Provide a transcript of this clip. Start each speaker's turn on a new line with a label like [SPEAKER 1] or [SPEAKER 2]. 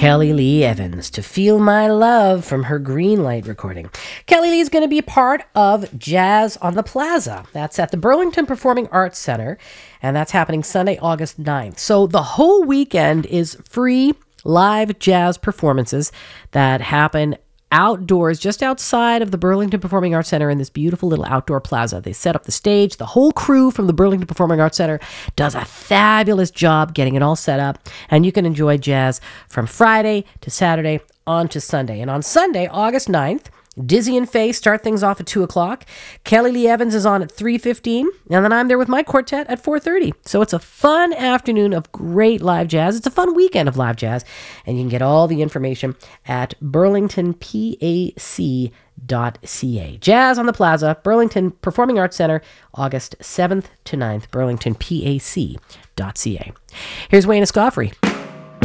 [SPEAKER 1] Kelly Lee Evans to Feel My Love from her Greenlight recording. Kelly Lee is going to be part of Jazz on the Plaza. That's at the Burlington Performing Arts Center, and that's happening Sunday, August 9th. So the whole weekend is free live jazz performances that happen outdoors, just outside of the Burlington Performing Arts Center in this beautiful little outdoor plaza. They set up the stage. The whole crew from the Burlington Performing Arts Center does a fabulous job getting it all set up, and you can enjoy jazz from Friday to Saturday on to Sunday. And on Sunday, August 9th, Dizzy and Faye start things off at 2 o'clock. Kelly Lee Evans is on at 3:15, and then I'm there with my quartet at 4:30. So it's a fun afternoon of great live jazz. It's a fun weekend of live jazz, and you can get all the information at burlingtonpac.ca. Jazz on the Plaza, Burlington Performing Arts Center, August 7th to 9th, burlingtonpac.ca. Here's Wayne Escoffrey.